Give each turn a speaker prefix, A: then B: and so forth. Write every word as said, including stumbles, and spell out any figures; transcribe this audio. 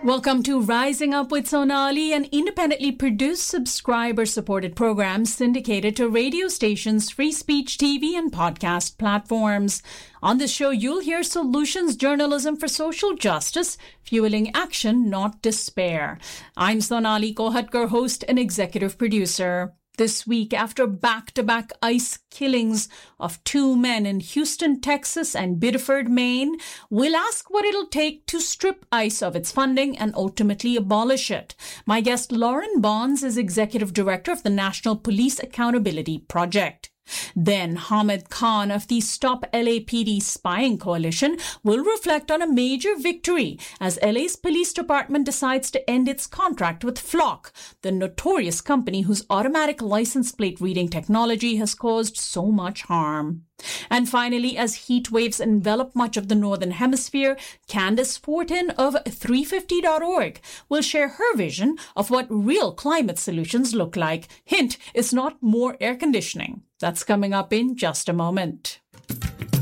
A: Welcome to Rising Up with Sonali, an independently produced, subscriber-supported program syndicated to radio stations, free speech T V, and podcast platforms. On this show, you'll hear solutions journalism for social justice, fueling action, not despair. I'm Sonali Kohatkar, host and executive producer. This week, after back-to-back ICE killings of two men in Houston, Texas and Biddeford, Maine, we'll ask what it'll take to strip ICE of its funding and ultimately abolish it. My guest, Lauren Bonds, is executive director of the National Police Accountability Project. Then Hamid Khan of the Stop L A P D Spying Coalition will reflect on a major victory as L A's police department decides to end its contract with Flock, the notorious company whose automatic license plate reading technology has caused so much harm. And finally, as heat waves envelop much of the Northern Hemisphere, Candace Fortin of three fifty dot org will share her vision of what real climate solutions look like. Hint, it's not more air conditioning. That's coming up in just a moment.